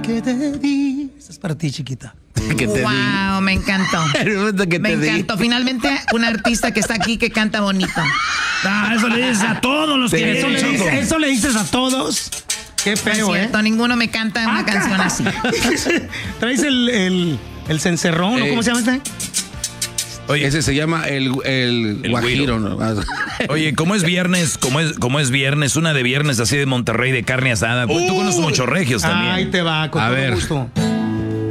que te di. Esta es para ti, chiquita. Wow, me encantó. Me encantó. Finalmente, un artista que está aquí que canta bonito. Eso le dices a todos los que Eso le dices a todos. Qué feo, no es cierto, ninguno me canta una canción así. ¿Traes el cencerrón o cómo se llama este? Oye, ese se llama el guajiro, ¿no? Oye, ¿cómo es viernes? ¿Cómo es viernes? Una de viernes así de Monterrey de carne asada. Tú conoces muchos regios también. Ahí te va, con todo gusto.